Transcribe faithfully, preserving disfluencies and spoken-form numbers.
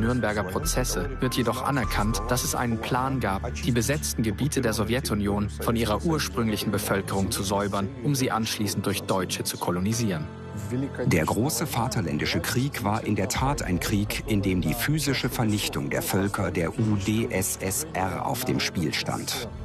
Nürnberger Prozesse wird jedoch anerkannt, dass es einen Plan gab, die besetzten Gebiete der Sowjetunion von ihrer ursprünglichen Bevölkerung zu säubern, um sie anschließend durch Deutsche zu kolonisieren. Der große Vaterländische Krieg war in der Tat ein Krieg, in dem die physische Vernichtung der Völker der U d S S R auf dem Spiel stand.